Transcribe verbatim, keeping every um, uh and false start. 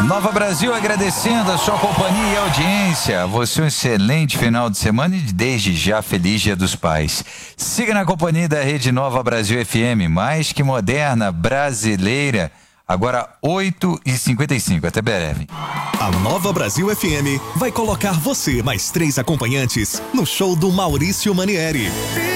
Nova Brasil agradecendo a sua companhia e audiência. Você um excelente final de semana e desde já feliz Dia dos Pais. Siga na companhia da Rede Nova Brasil F M, mais que moderna, brasileira. Agora oito e cinquenta e cinco, até breve. A Nova Brasil F M vai colocar você mais três acompanhantes no show do Maurício Manieri.